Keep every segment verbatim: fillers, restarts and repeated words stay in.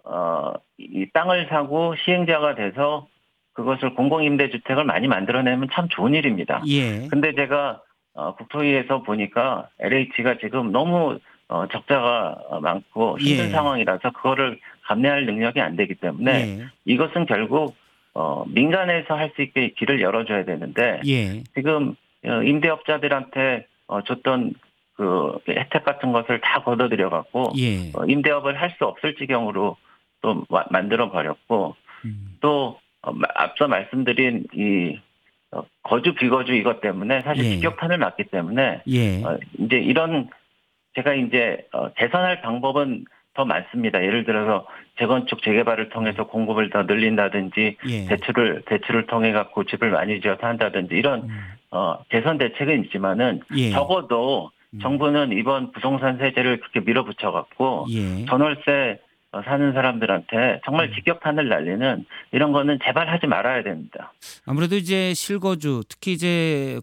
어, 이 땅을 사고 시행자가 돼서 그것을 공공임대주택을 많이 만들어내면 참 좋은 일입니다. 예. 근데 제가 어, 국토위에서 보니까 엘에이치가 지금 너무 어, 적자가 많고 힘든 예. 상황이라서 그거를 감내할 능력이 안 되기 때문에 예. 이것은 결국 어, 민간에서 할 수 있게 길을 열어줘야 되는데 예. 지금 어, 임대업자들한테 어, 줬던 그 혜택 같은 것을 다 걷어들여 갖고 예. 어, 임대업을 할 수 없을 지경으로 또 만들어 버렸고 음. 또 어, 앞서 말씀드린 이 어, 거주 비거주 이것 때문에 사실 예. 직격탄을 맞기 때문에 예. 어, 이제 이런 제가 이제 어, 개선할 방법은 더 많습니다. 예를 들어서 재건축 재개발을 음. 통해서 공급을 더 늘린다든지 예. 대출을 대출을 통해 갖고 집을 많이 지어서 한다든지 이런 음. 어, 개선 대책은 있지만은 예. 적어도 음. 정부는 이번 부동산 세제를 그렇게 밀어붙여 갖고 예. 전월세 어, 사는 사람들한테 정말 음. 직격탄을 날리는 이런 거는 제발 하지 말아야 됩니다. 아무래도 이제 실거주 특히 이제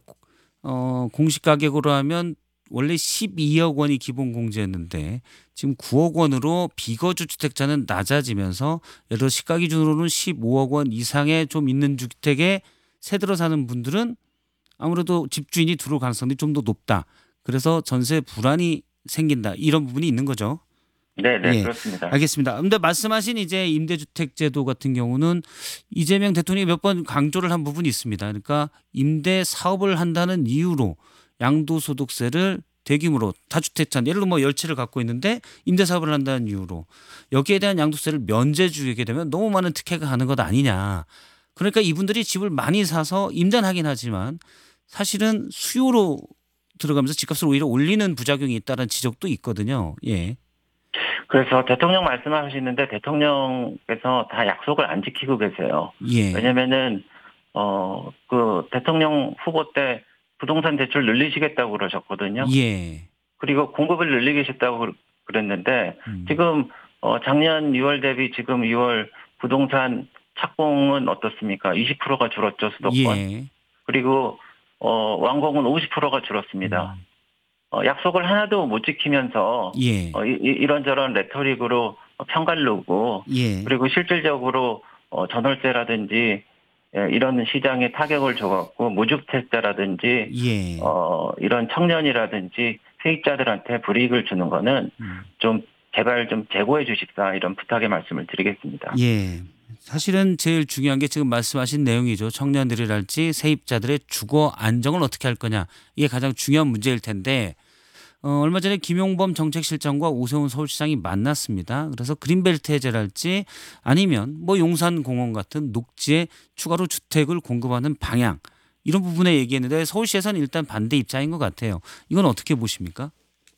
어 공시 가격으로 하면 원래 십이억 원이 기본 공제였는데 지금 구억 원으로 비거주 주택자는 낮아지면서 예를 들어 시가 기준으로는 십오억 원 이상의 좀 있는 주택에 새 들어 사는 분들은 아무래도 집주인이 들어올 가능성이 좀 더 높다. 그래서 전세 불안이 생긴다. 이런 부분이 있는 거죠. 네네 예, 그렇습니다. 알겠습니다. 근데 말씀하신 이제 임대주택 제도 같은 경우는 이재명 대통령이 몇 번 강조를 한 부분이 있습니다. 그러니까 임대 사업을 한다는 이유로 양도소득세를 대규모로 다주택자 예를 들어 뭐 열 채를 갖고 있는데 임대 사업을 한다는 이유로 여기에 대한 양도세를 면제 주게 되면 너무 많은 특혜가 가는 것 아니냐. 그러니까 이분들이 집을 많이 사서 임대는 하긴 하지만 사실은 수요로 들어가면서 집값을 오히려 올리는 부작용이 있다는 지적도 있거든요. 예. 그래서 대통령 말씀하시는데 대통령께서 다 약속을 안 지키고 계세요. 예. 왜냐면은 어 그 대통령 후보 때 부동산 대출 늘리시겠다고 그러셨거든요. 예. 그리고 공급을 늘리겠다고 그- 그랬는데 음. 지금 어 작년 유월 대비 지금 유월 부동산 착공은 어떻습니까? 이십 퍼센트가 줄었죠, 수도권. 예. 그리고 어 완공은 오십 퍼센트가 줄었습니다. 음. 어, 약속을 하나도 못 지키면서 예. 어, 이, 이- 이런저런 레토릭으로 편갈르고 예. 그리고 실질적으로 어, 전월세라든지 예, 이런 시장에 타격을 줘갖고 무주택자라든지 예. 어, 이런 청년이라든지 세입자들한테 불이익을 주는 거는 음. 좀 제발 좀 재고해 주십사 이런 부탁의 말씀을 드리겠습니다. 예. 사실은 제일 중요한 게 지금 말씀하신 내용이죠. 청년들이랄지 세입자들의 주거 안정을 어떻게 할 거냐. 이게 가장 중요한 문제일 텐데 어, 얼마 전에 김용범 정책실장과 오세훈 서울시장이 만났습니다. 그래서 그린벨트 해제랄지 아니면 뭐 용산공원 같은 녹지에 추가로 주택을 공급하는 방향 이런 부분에 얘기했는데 서울시에서는 일단 반대 입장인 것 같아요. 이건 어떻게 보십니까?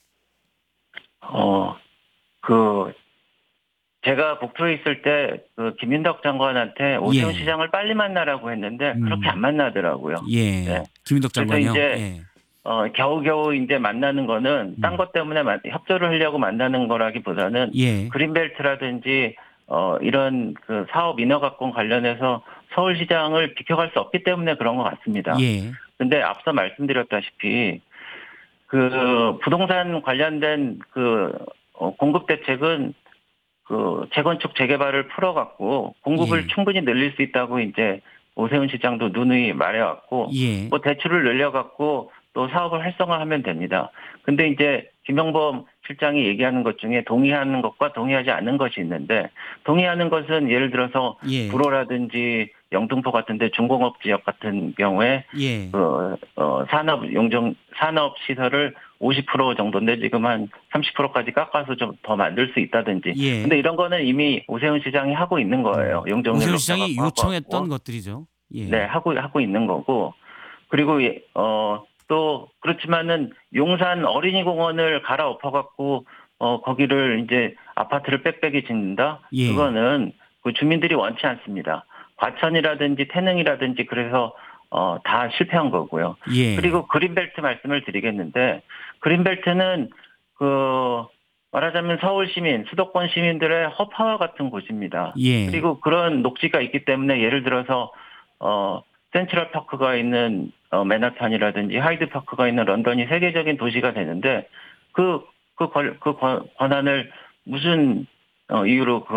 어, 그 제가 국토에 있을 때 그 김윤덕 장관한테 오세훈 예. 시장을 빨리 만나라고 했는데 그렇게 안 음. 만나더라고요. 예. 네. 김인덕 그래서 장관이요. 이제 예. 어 겨우겨우 이제 만나는 거는 딴 음. 것 때문에 만- 협조를 하려고 만나는 거라기보다는 예. 그린벨트라든지 어 이런 그 사업 인허가권 관련해서 서울시장을 비켜갈 수 없기 때문에 그런 것 같습니다. 예. 근데 앞서 말씀드렸다시피 그 부동산 관련된 그 어, 공급 대책은 그 재건축 재개발을 풀어갖고 공급을 예. 충분히 늘릴 수 있다고 이제 오세훈 시장도 누누이 말해왔고 예. 뭐 대출을 늘려갖고 또 사업을 활성화하면 됩니다. 근데 이제 김영범 실장이 얘기하는 것 중에 동의하는 것과 동의하지 않는 것이 있는데 동의하는 것은 예를 들어서 예. 불호라든지 영등포 같은데 중공업 지역 같은 경우에 예. 그 어, 산업 용적 산업 시설을 오십 퍼센트 정도인데 지금 한 삼십 퍼센트까지 깎아서 좀 더 만들 수 있다든지. 예. 근데 이런 거는 이미 오세훈 시장이 하고 있는 거예요. 음. 용적률 오세훈 시장이 높여갖고 하고 요청했던 하고. 것들이죠. 네, 예. 하고 하고 있는 거고. 그리고 예, 어, 또 그렇지만은 용산 어린이공원을 갈아엎어갖고 어 거기를 이제 아파트를 빽빽이 짓는다. 예. 그거는 그 주민들이 원치 않습니다. 과천이라든지 태릉이라든지 그래서 어 다 실패한 거고요. 예. 그리고 그린벨트 말씀을 드리겠는데 그린벨트는 그 말하자면 서울 시민, 수도권 시민들의 허파와 같은 곳입니다. 예. 그리고 그런 녹지가 있기 때문에 예를 들어서 어 센트럴 파크가 있는 어, 맨하탄이라든지 하이드 파크가 있는 런던이 세계적인 도시가 되는데 그, 그, 권, 그 권, 권한을 무슨 어, 이유로